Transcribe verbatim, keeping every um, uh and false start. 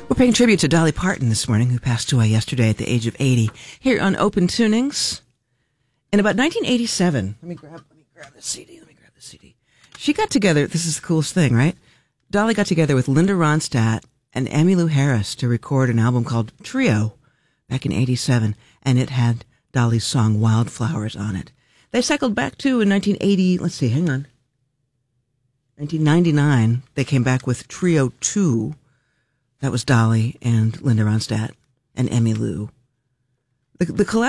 We're paying tribute to Dolly Parton this morning, who passed away yesterday at the age of eighty, here on Open Tunings. In about nineteen eighty-seven, let me grab, let me grab the C D, let me grab the C D. She got together, this is the coolest thing, right? Dolly got together with Linda Ronstadt and Emmylou Harris to record an album called Trio back in eighty-seven, and it had Dolly's song Wildflowers on it. They cycled back to in nineteen eighty, let's see, hang on. nineteen ninety-nine, they came back with Trio two. That was Dolly and Linda Ronstadt and Emmylou. The, the